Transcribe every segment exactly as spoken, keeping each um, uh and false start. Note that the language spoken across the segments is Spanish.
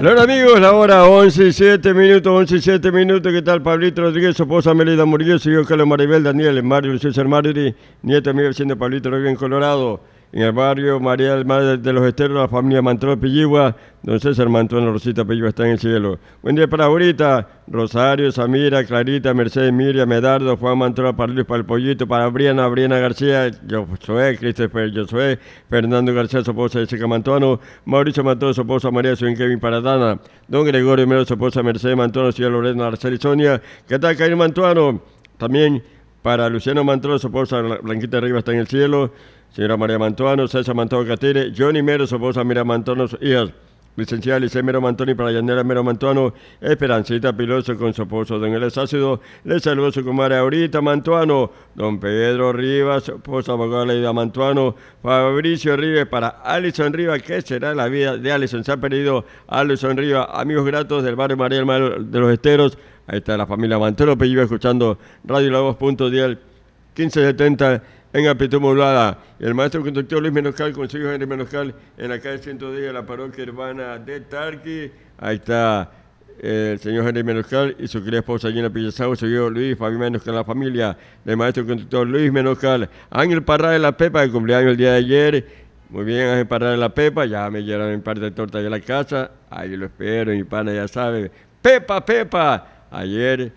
Hola amigos, la hora once y siete minutos, once y siete minutos. ¿Qué tal, Pablito Rodríguez, su esposa Melida Murillo, su hijo Carlos Maribel, Daniel, Mario, César Mario, nieto mío, vecino Pablito Rodríguez en Colorado. En el barrio María del Mar de los Esteros, la familia Mantrón Pilligua, don César Mantrón, Rosita Pilligua está en el cielo. Buen día para ahorita, Rosario, Samira, Clarita, Mercedes, Miriam, Medardo, Juan Mantrón, para Luis, para el Pollito, para Briana, Briana García, Josué, Christopher, Josué, Fernando García, su esposa Jessica Mantuano, Mauricio Mantuano, su esposa María, su Kevin Paradana, don Gregorio Mero, su esposa Mercedes Mantuano, su Lorena, Arceli Sonia, ¿qué tal, Caín Mantuano? También para Luciano Mantuano, su esposa Blanquita Rivas está en el cielo. Señora María Mantuano, César Mantuano Catire, Johnny Mero, su esposa Mira Mantuano, sus hijas, licenciada Lice Mero Mantuano y para Yanela Mero Mantuano, Esperancita Piloso con su esposo Don Eles Ácido, le saludo su comadre ahorita Mantuano, Don Pedro Rivas, su esposa abogada Leida Mantuano, Fabricio Rivas, para Alison Rivas, ¿qué será la vida de Alison? Se ha perdido Alison Rivas, amigos gratos del barrio María del Mar de los Esteros, ahí está la familia Mantuano, Pelliva escuchando Radio La Voz, punto diez, quince setenta, en amplitud modulada. El maestro conductor Luis Menoscal con su hijo Henry Menoscal en la calle ciento diez de la parroquia urbana de Tarqui. Ahí está el señor Henry Menoscal y su querida esposa Gina Pillesau, su hijo Luis Fabián Menoscal, la familia del maestro conductor Luis Menoscal. Ángel Parra de la Pepa, de cumpleaños el día de ayer. Muy bien, Ángel Parra de la Pepa, ya me llevaron un par de tortas de la casa. Ahí lo espero, mi pana ya sabe. Pepa, Pepa. Ayer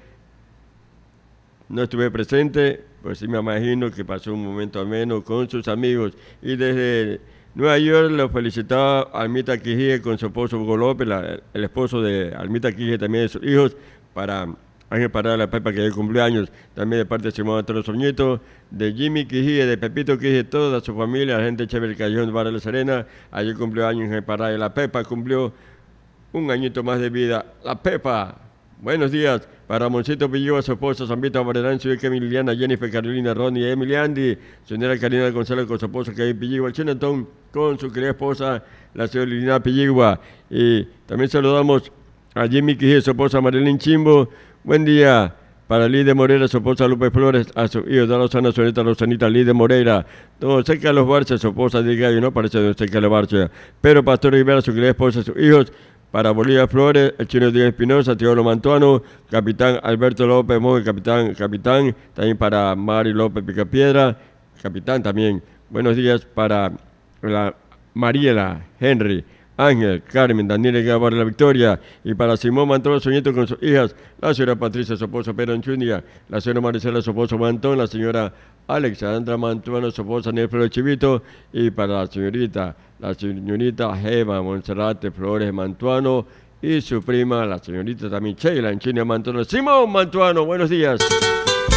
no estuve presente, pues sí me imagino que pasó un momento ameno con sus amigos. Y desde Nueva York lo felicitaba Almita Quijie con su esposo Hugo López, la, el esposo de Almita Quijie, también de sus hijos, para Ángel Parada de la Pepa, que es cumpleaños, también de parte de Simón Antonio Soñito, de Jimmy Quijie, de Pepito Quijie, toda su familia, la gente chévere del Callejón de Barra de la Serena. Ayer cumplió años Ángel Parada de la Pepa, cumplió un añito más de vida. La Pepa. Buenos días para Ramoncito Pillo, su esposa, Zambita Barrerán, su hija Emiliana, Jennifer, Carolina, Ronnie, Emily, Andy, señora Karina González con su esposa, que es Pilligua, el Chinatón, con su querida esposa, la señora Lina Pilligua. Y también saludamos a Jimmy Quijé, su esposa, Marilyn Chimbo. Buen día para Lidia Moreira, su esposa, Lupe Flores, a su hijo, de Rosana, su nieta, Rosanita, Lidia Moreira. Don José Carlos Barcia, su esposa, de Gallo, no parece don José Carlos Barcia. Pero Pastor Rivera, su querida esposa, sus hijos. Para Bolívar Flores, el chino Díaz Espinosa, Teodoro Mantuano, capitán Alberto López Monge, capitán, capitán, también para Mari López Picapiedra, capitán también. Buenos días para la Mariela, Henry, Ángel, Carmen, Daniel Gabar La Victoria, y para Simón Mantuano Soñito con sus hijas, la señora Patricia, su esposo Pedro Anchunia, la señora Maricela, su esposo Mantón, la señora Alexandra Mantuano, su esposa Niel Flores Chivito, y para la señorita, la señorita Jeva Monserrate Flores Mantuano, y su prima, la señorita también Sheila Enchinia Mantuano. Simón Mantuano, buenos días.